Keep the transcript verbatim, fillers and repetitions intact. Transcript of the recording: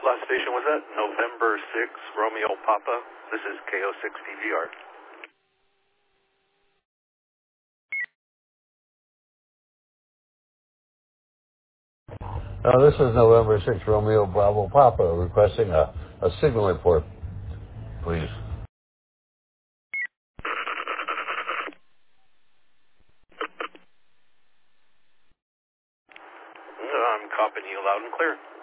Last station was at November sixth, Romeo Papa. This is K O six D V R. Uh, this is November sixth, Romeo Bravo Papa, requesting a, a signal report, please. I'm copying you loud and clear.